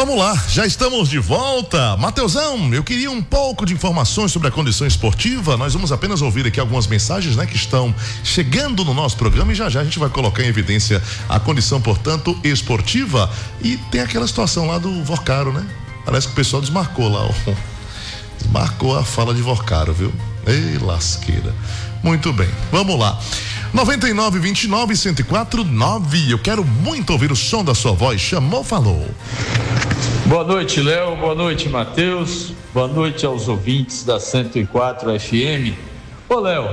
Vamos lá, já estamos de volta. Mateusão, eu queria um pouco de informações sobre a condição esportiva. Nós vamos apenas ouvir aqui algumas mensagens, né, que estão chegando no nosso programa e já a gente vai colocar em evidência a condição, portanto, esportiva. E tem aquela situação lá do Vorcaro, né? Parece que o pessoal desmarcou lá, ó. Desmarcou a fala de Vorcaro, viu? Ei, lasqueira. Muito bem, vamos lá. 9929-1049. Eu quero muito ouvir o som da sua voz. Chamou, falou. Boa noite, Léo. Boa noite, Matheus. Boa noite aos ouvintes da 104 FM. Ô, Léo,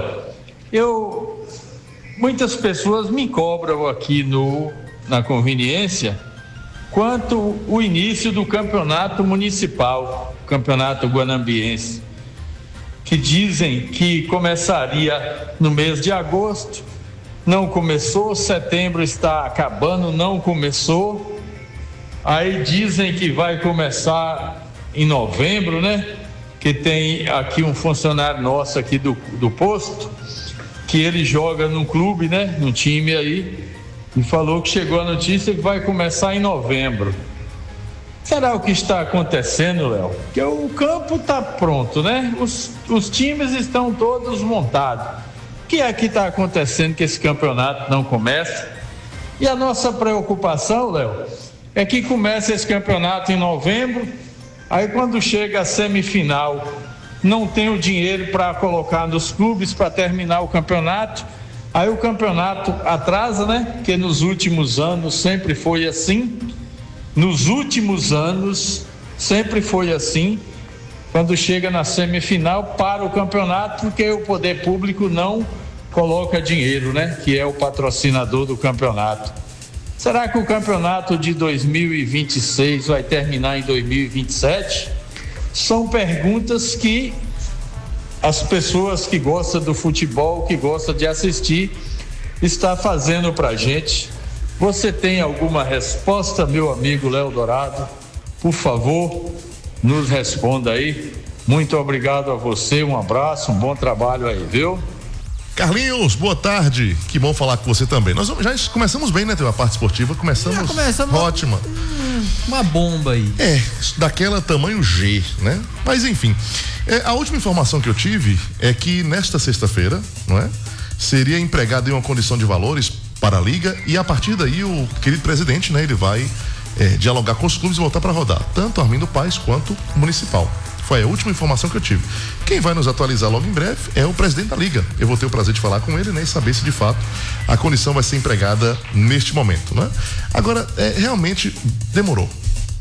muitas pessoas me cobram aqui na conveniência quanto o início do campeonato municipal, campeonato guanambiense, que dizem que começaria no mês de agosto, não começou, setembro está acabando, não começou, aí dizem que vai começar em novembro, né? Que tem aqui um funcionário nosso aqui do posto, que ele joga num clube, né? Num time aí, e falou que chegou a notícia que vai começar em novembro. Será o que está acontecendo, Léo? Porque o campo está pronto, né? Os times estão todos montados. O que é que está acontecendo que esse campeonato não começa? E a nossa preocupação, Léo, é que comece esse campeonato em novembro, aí quando chega a semifinal, não tem o dinheiro para colocar nos clubes para terminar o campeonato, aí o campeonato atrasa, né? Porque nos últimos anos sempre foi assim. Nos últimos anos, sempre foi assim, quando chega na semifinal, para o campeonato, porque o poder público não coloca dinheiro, né? Que é o patrocinador do campeonato. Será que o campeonato de 2026 vai terminar em 2027? São perguntas que as pessoas que gostam do futebol, que gostam de assistir, está fazendo para a gente. Você tem alguma resposta, meu amigo Léo Dourado? Por favor, nos responda aí. Muito obrigado a você, um abraço, um bom trabalho aí, viu? Carlinhos, boa tarde. Que bom falar com você também. Nós já começamos bem, né? Tem uma parte esportiva, começamos ótima. Uma bomba aí. Daquela tamanho G, né? Mas enfim, a última informação que eu tive é que nesta sexta-feira, não é? Seria empregado em uma condição de valores para a Liga e a partir daí o querido presidente, né? Ele vai dialogar com os clubes e voltar para rodar, tanto Armindo Paz quanto o Municipal. Foi a última informação que eu tive. Quem vai nos atualizar logo em breve é o presidente da Liga. Eu vou ter o prazer de falar com ele, né? E saber se de fato a condição vai ser empregada neste momento, né? Agora, realmente demorou.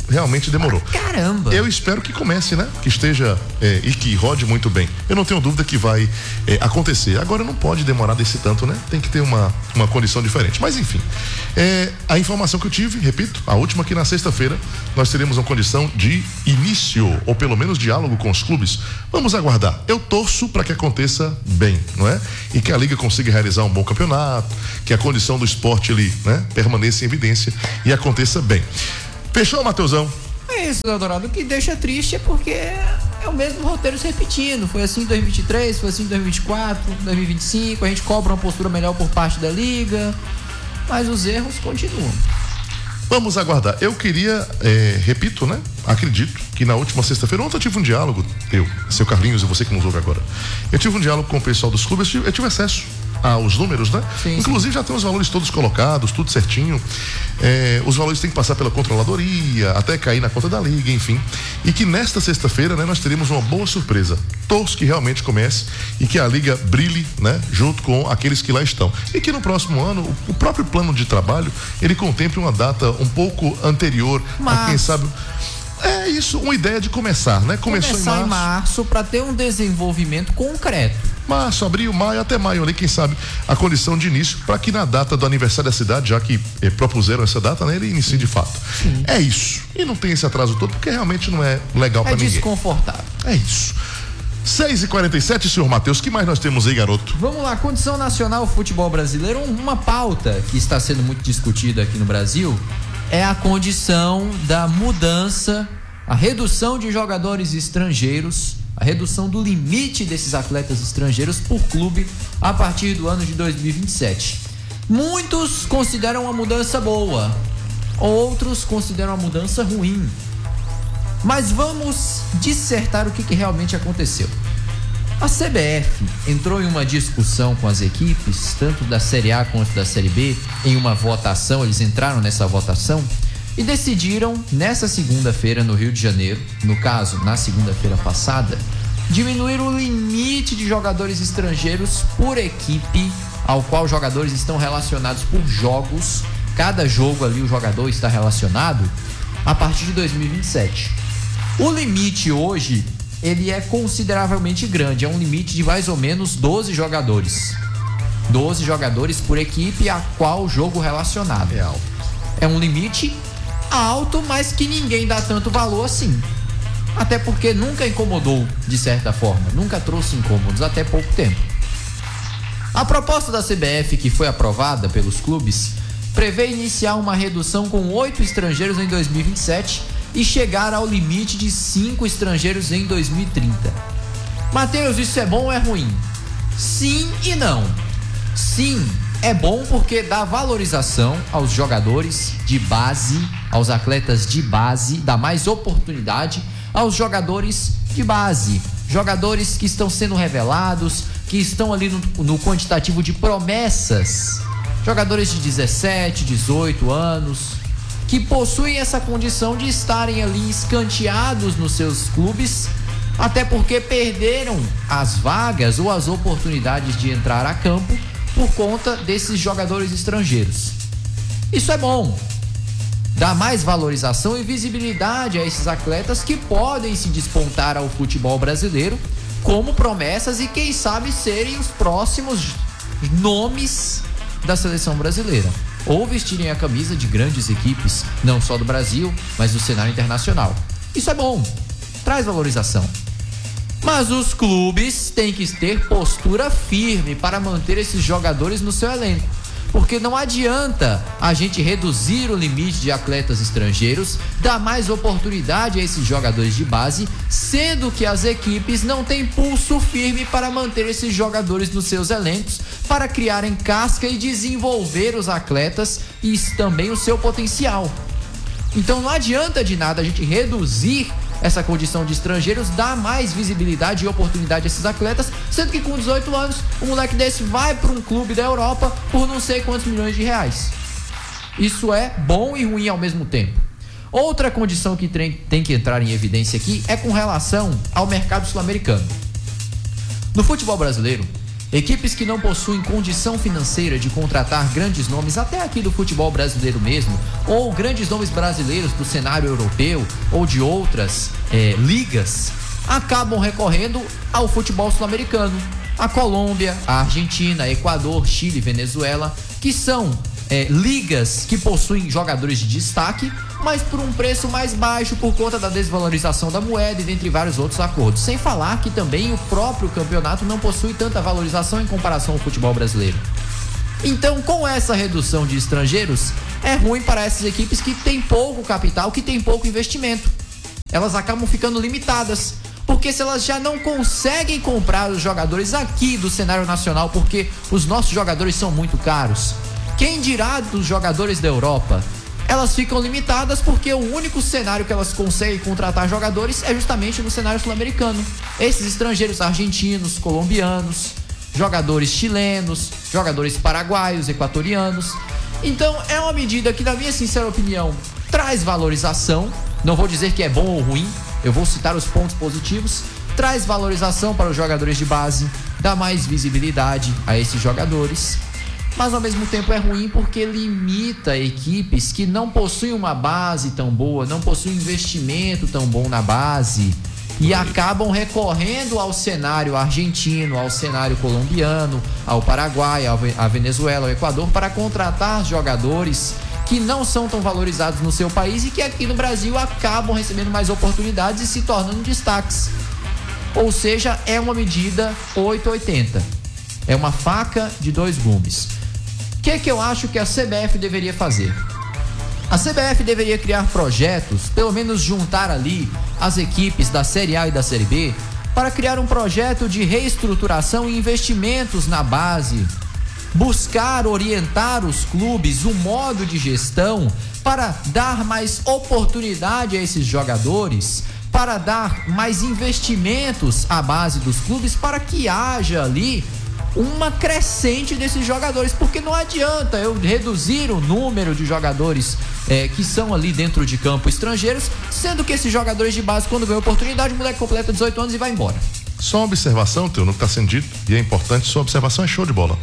Caramba! Eu espero que comece, né? Que esteja e que rode muito bem. Eu não tenho dúvida que vai acontecer. Agora não pode demorar desse tanto, né? Tem que ter uma condição diferente. Mas enfim, a informação que eu tive, repito, a última, que na sexta-feira nós teremos uma condição de início, ou pelo menos diálogo com os clubes. Vamos aguardar. Eu torço para que aconteça bem, não é? E que a Liga consiga realizar um bom campeonato, que a condição do esporte ali, né? Permaneça em evidência e aconteça bem. Fechou, Mateusão? É isso, Eldorado. O que deixa triste é porque é o mesmo roteiro se repetindo. Foi assim em 2023, foi assim em 2024, 2025. A gente cobra uma postura melhor por parte da Liga, mas os erros continuam. Vamos aguardar. Eu queria, repito, né? Acredito que na última sexta-feira, ontem eu tive um diálogo, seu Carlinhos e você que nos ouve agora. Eu tive um diálogo com o pessoal dos clubes, eu tive acesso aos números, né? Sim, inclusive já tem os valores todos colocados, tudo certinho. Os valores têm que passar pela controladoria, até cair na conta da Liga, enfim. E que nesta sexta-feira, né, nós teremos uma boa surpresa. Torço que realmente comece e que a Liga brilhe, né, junto com aqueles que lá estão. E que no próximo ano, o próprio plano de trabalho, ele contemple uma data um pouco anterior a quem sabe. É isso, uma ideia de começar, né? Começar em março para ter um desenvolvimento concreto. Março, abril, maio, até maio ali, quem sabe, a condição de início, para que na data do aniversário da cidade, já que propuseram essa data, né, ele inicie de fato. Sim. É isso. E não tem esse atraso todo, porque realmente não é legal para ninguém. É desconfortável. É isso. 6h47, senhor Matheus, o que mais nós temos aí, garoto? Vamos lá, condição nacional futebol brasileiro, uma pauta que está sendo muito discutida aqui no Brasil é a condição da mudança, a redução de jogadores estrangeiros, a redução do limite desses atletas estrangeiros por clube a partir do ano de 2027. Muitos consideram uma mudança boa, outros consideram uma mudança ruim. Mas vamos dissertar o que realmente aconteceu. A CBF entrou em uma discussão com as equipes, tanto da Série A quanto da Série B, em uma votação. Eles entraram nessa votação e decidiram, nessa segunda-feira no Rio de Janeiro, no caso, na segunda-feira passada, diminuir o limite de jogadores estrangeiros por equipe, ao qual os jogadores estão relacionados por jogos. Cada jogo ali o jogador está relacionado a partir de 2027. O limite hoje, ele é consideravelmente grande, é um limite de mais ou menos 12 jogadores. 12 jogadores por equipe a qual jogo relacionado. É um limite alto, mas que ninguém dá tanto valor assim. Até porque nunca incomodou, de certa forma, nunca trouxe incômodos até pouco tempo. A proposta da CBF, que foi aprovada pelos clubes, prevê iniciar uma redução com 8 estrangeiros em 2027 e chegar ao limite de 5 estrangeiros em 2030. Matheus, isso é bom ou é ruim? Sim e não. Sim, é bom porque dá valorização aos jogadores de base, aos atletas de base, dá mais oportunidade aos jogadores de base, jogadores que estão sendo revelados, que estão ali no quantitativo de promessas, jogadores de 17, 18 anos, que possuem essa condição de estarem ali escanteados nos seus clubes, até porque perderam as vagas ou as oportunidades de entrar a campo por conta desses jogadores estrangeiros. Isso é bom, dá mais valorização e visibilidade a esses atletas que podem se despontar ao futebol brasileiro como promessas e quem sabe serem os próximos nomes da seleção brasileira, ou vestirem a camisa de grandes equipes, não só do Brasil, mas do cenário internacional. Isso é bom, traz valorização. Mas os clubes têm que ter postura firme para manter esses jogadores no seu elenco, porque não adianta a gente reduzir o limite de atletas estrangeiros, dar mais oportunidade a esses jogadores de base, sendo que as equipes não têm pulso firme para manter esses jogadores nos seus elencos, para criarem casca e desenvolver os atletas e também o seu potencial. Então não adianta de nada a gente reduzir essa condição de estrangeiros, dar mais visibilidade e oportunidade a esses atletas, sendo que com 18 anos um moleque desse vai para um clube da Europa por não sei quantos milhões de reais. Isso é bom e ruim ao mesmo tempo. Outra condição que tem que entrar em evidência aqui é com relação ao mercado sul-americano. No futebol brasileiro, equipes que não possuem condição financeira de contratar grandes nomes, até aqui do futebol brasileiro mesmo, ou grandes nomes brasileiros do cenário europeu ou de outras ligas, acabam recorrendo ao futebol sul-americano. A Colômbia, a Argentina, Equador, Chile, Venezuela, que são ligas que possuem jogadores de destaque, mas por um preço mais baixo por conta da desvalorização da moeda e dentre vários outros acordos. Sem falar que também o próprio campeonato não possui tanta valorização em comparação ao futebol brasileiro. Então, com essa redução de estrangeiros, é ruim para essas equipes que têm pouco capital, que têm pouco investimento. Elas acabam ficando limitadas, porque se elas já não conseguem comprar os jogadores aqui do cenário nacional, porque os nossos jogadores são muito caros, quem dirá dos jogadores da Europa? Elas ficam limitadas porque o único cenário que elas conseguem contratar jogadores é justamente no cenário sul-americano. Esses estrangeiros argentinos, colombianos, jogadores chilenos, jogadores paraguaios, equatorianos. Então é uma medida que, na minha sincera opinião, traz valorização. Não vou dizer que é bom ou ruim, eu vou citar os pontos positivos. Traz valorização para os jogadores de base, dá mais visibilidade a esses jogadores. Mas ao mesmo tempo é ruim porque limita equipes que não possuem uma base tão boa, não possuem investimento tão bom na base e acabam recorrendo ao cenário argentino, ao cenário colombiano, ao Paraguai, à Venezuela, ao Equador para contratar jogadores que não são tão valorizados no seu país e que aqui no Brasil acabam recebendo mais oportunidades e se tornando destaques. Ou seja, é uma medida 880. É uma faca de dois gumes. O que eu acho que a CBF deveria fazer? A CBF deveria criar projetos, pelo menos juntar ali as equipes da Série A e da Série B, para criar um projeto de reestruturação e investimentos na base, buscar orientar os clubes, o modo de gestão, para dar mais oportunidade a esses jogadores, para dar mais investimentos à base dos clubes, para que haja ali uma crescente desses jogadores, porque não adianta eu reduzir o número de jogadores que são ali dentro de campo estrangeiros, sendo que esses jogadores de base, quando ganham oportunidade, o moleque completa 18 anos e vai embora. Só uma observação, Teu, no que está sendo dito, e é importante, sua observação é show de bola.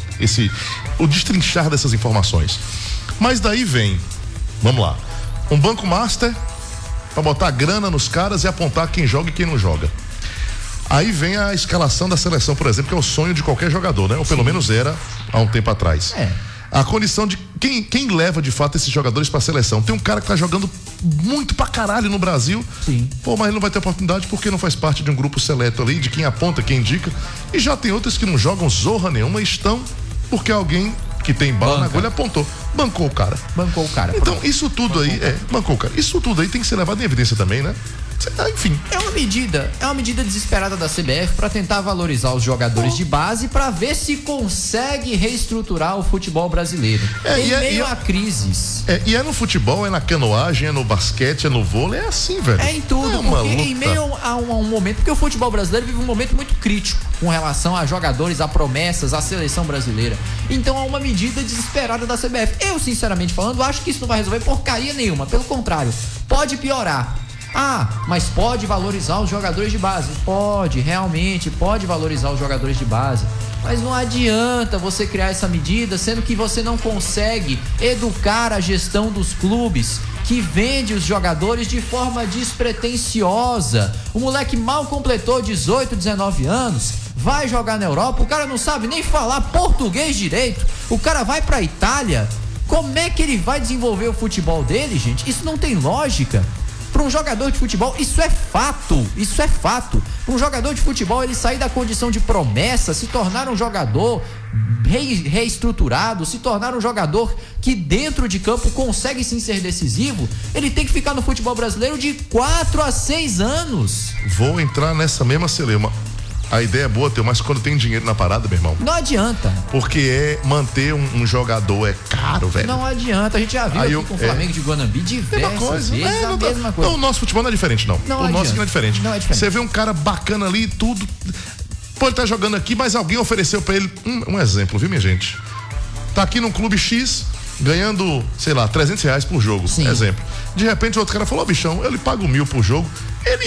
O destrinchar dessas informações. Mas daí vem, vamos lá, um banco master para botar grana nos caras e apontar quem joga e quem não joga. Aí vem a escalação da seleção, por exemplo, que é o sonho de qualquer jogador, né? Ou pelo menos era há um tempo atrás. A condição de quem leva de fato esses jogadores pra seleção. Tem um cara que tá jogando muito pra caralho no Brasil. Sim. Pô, mas ele não vai ter oportunidade porque não faz parte de um grupo seleto ali, de quem aponta, quem indica. E já tem outros que não jogam zorra nenhuma e estão porque alguém que tem bala na agulha apontou. Bancou o cara. Então, isso tudo aí, bancou o cara. Isso tudo aí tem que ser levado em evidência também, né? Enfim. É uma medida desesperada da CBF para tentar valorizar os jogadores de base, para ver se consegue reestruturar o futebol brasileiro. Em meio a crises. E é no futebol, é na canoagem, é no basquete, é no vôlei, é assim, velho. É em tudo, porque em meio a um momento, porque o futebol brasileiro vive um momento muito crítico com relação a jogadores, a promessas, a seleção brasileira. Então é uma medida desesperada da CBF. Eu, sinceramente falando, acho que isso não vai resolver porcaria nenhuma. Pelo contrário, pode piorar. Mas pode valorizar os jogadores de base. Pode, realmente, pode valorizar os jogadores de base. Mas não adianta você criar essa medida, sendo que você não consegue educar a gestão dos clubes, que vende os jogadores de forma despretensiosa. O moleque mal completou 18, 19 anos, vai jogar na Europa, o cara não sabe nem falar português direito, o cara vai pra Itália. Como é que ele vai desenvolver o futebol dele, gente? Isso não tem lógica. Para um jogador de futebol, isso é fato. Para um jogador de futebol, ele sair da condição de promessa, se tornar um jogador reestruturado, se tornar um jogador que dentro de campo consegue sim ser decisivo, ele tem que ficar no futebol brasileiro de 4 a 6 anos. Vou entrar nessa mesma celeuma. A ideia é boa, Teu, mas quando tem dinheiro na parada, meu irmão, não adianta. Porque manter um jogador é caro, velho. Não adianta, a gente já viu aqui com o Flamengo de Guanambi diversas vezes a mesma coisa. Não, o nosso futebol não é diferente, não. O nosso não é diferente. Você vê um cara bacana ali e tudo. Pô, ele tá jogando aqui, mas alguém ofereceu pra ele um exemplo, viu, minha gente? Tá aqui num clube X, ganhando, sei lá, R$300 por jogo. Sim. Exemplo. De repente o outro cara falou, bichão, eu lhe pago 1.000 por jogo. Ele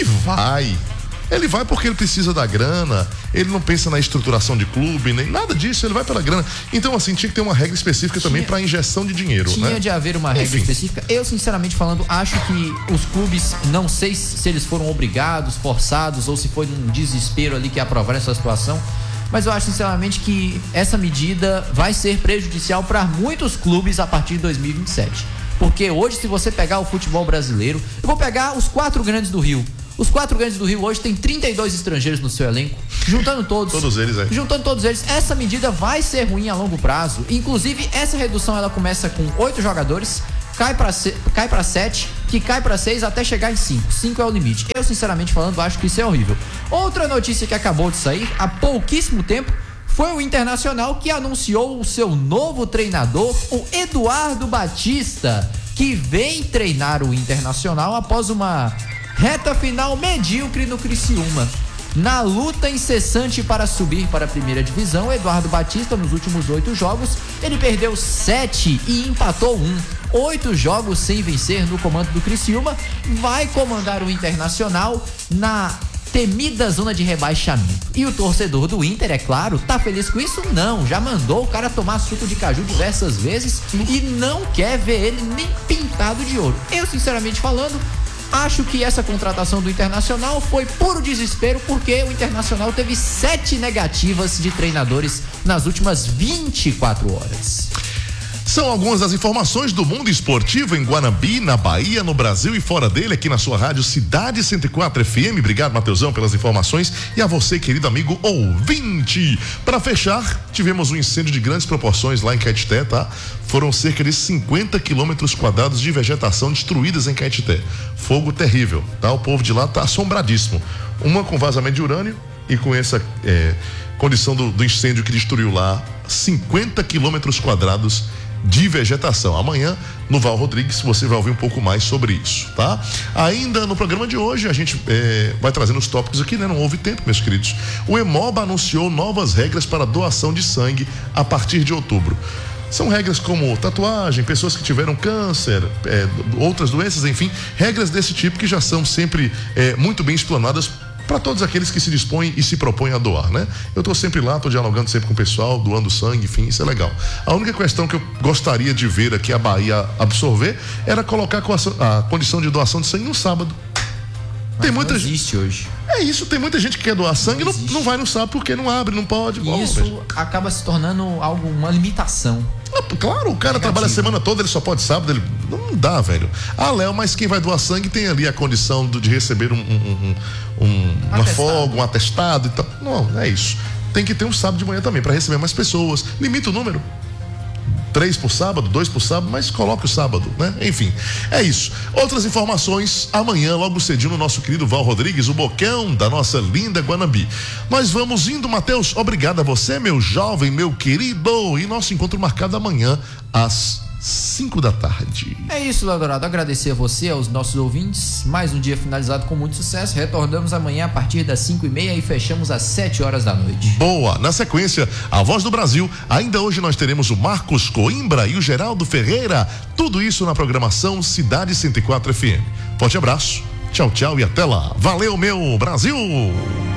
vai porque ele precisa da grana, ele não pensa na estruturação de clube, nem nada disso, ele vai pela grana. Então, assim, tinha que ter uma regra específica também para injeção de dinheiro, né? Tinha de haver uma regra específica. Eu, sinceramente falando, acho que os clubes, não sei se eles foram obrigados, forçados, ou se foi um desespero ali que aprovaram essa situação, mas eu acho, sinceramente, que essa medida vai ser prejudicial para muitos clubes a partir de 2027. Porque hoje, se você pegar o futebol brasileiro, eu vou pegar os 4 grandes do Rio. Os 4 grandes do Rio hoje tem 32 estrangeiros no seu elenco, juntando todos. Juntando todos eles, essa medida vai ser ruim a longo prazo. Inclusive, essa redução ela começa com 8 jogadores, cai para 7, que cai para 6 até chegar em 5. 5 é o limite. Eu, sinceramente falando, acho que isso é horrível. Outra notícia que acabou de sair há pouquíssimo tempo foi o Internacional, que anunciou o seu novo treinador, o Eduardo Batista, que vem treinar o Internacional após uma reta final medíocre no Criciúma. Na luta incessante para subir para a primeira divisão, Eduardo Batista, nos últimos 8 jogos, ele perdeu 7 e empatou 1. 8 jogos sem vencer no comando do Criciúma, vai comandar o Internacional na temida zona de rebaixamento. E o torcedor do Inter, é claro, tá feliz com isso? Não, já mandou o cara tomar suco de caju diversas vezes e não quer ver ele nem pintado de ouro. Eu, sinceramente falando, acho que essa contratação do Internacional foi puro desespero, porque o Internacional teve 7 negativas de treinadores nas últimas 24 horas. São algumas das informações do mundo esportivo em Guanambi, na Bahia, no Brasil e fora dele, aqui na sua rádio Cidade 104 FM. Obrigado, Mateusão, pelas informações, e a você, querido amigo ouvinte. Para fechar, tivemos um incêndio de grandes proporções lá em Caetité, tá? Foram cerca de 50 quilômetros quadrados de vegetação destruídas em Caetité. Fogo terrível, tá? O povo de lá tá assombradíssimo. Uma com vazamento de urânio e com essa condição do incêndio que destruiu lá 50 quilômetros quadrados de vegetação. Amanhã, no Val Rodrigues, você vai ouvir um pouco mais sobre isso, tá? Ainda no programa de hoje, a gente vai trazendo os tópicos aqui, né? Não houve tempo, meus queridos. O Hemoba anunciou novas regras para doação de sangue a partir de outubro. São regras como tatuagem, pessoas que tiveram câncer, outras doenças, enfim, regras desse tipo que já são sempre muito bem explanadas para todos aqueles que se dispõem e se propõem a doar, né? Eu estou sempre lá, estou dialogando sempre com o pessoal, doando sangue, enfim, isso é legal. A única questão que eu gostaria de ver aqui a Bahia absorver era colocar a condição de doação de sangue no sábado. Tem muita não existe hoje. É isso, tem muita gente que quer doar sangue e não vai no sábado porque não abre, não pode. E isso acaba se tornando uma limitação. Claro, o cara trabalha a semana toda, ele só pode sábado, ele não dá, velho. Léo, mas quem vai doar sangue tem ali a condição de receber uma folga, um atestado e tal. Não, é isso. Tem que ter um sábado de manhã também para receber mais pessoas. Limita o número. 3 por sábado, 2 por sábado, mas coloque o sábado, né? Enfim, é isso. Outras informações amanhã, logo cedinho, no nosso querido Val Rodrigues, o bocão da nossa linda Guanambi. Mas vamos indo, Matheus. Obrigado a você, meu jovem, meu querido. E nosso encontro marcado amanhã às 5 da tarde. É isso, Léo Dourado. Agradecer a você, aos nossos ouvintes. Mais um dia finalizado com muito sucesso. Retornamos amanhã a partir das 5h30 e fechamos às 7 horas da noite. Boa. Na sequência, a Voz do Brasil. Ainda hoje nós teremos o Marcos Coimbra e o Geraldo Ferreira. Tudo isso na programação Cidade 104 FM. Forte abraço. Tchau, tchau e até lá. Valeu, meu Brasil!